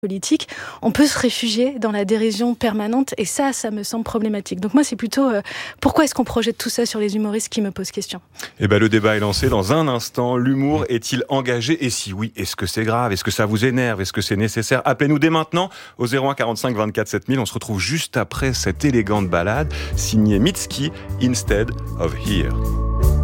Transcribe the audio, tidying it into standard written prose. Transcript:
politique, on peut se réfugier dans la dérision permanente et ça me semble problématique. Donc moi, c'est plutôt pourquoi est-ce qu'on projette tout ça sur les humoristes qui me pose question. Eh ben, le débat est lancé dans un instant. L'humour est-il engagé? Et si oui, est-ce que c'est grave? Est-ce que ça vous énerve? Est-ce que c'est nécessaire? Appelez-nous dès maintenant au 01 45 24 7000. On se retrouve juste après cette élégante ballade signée Mitski, Instead of Here.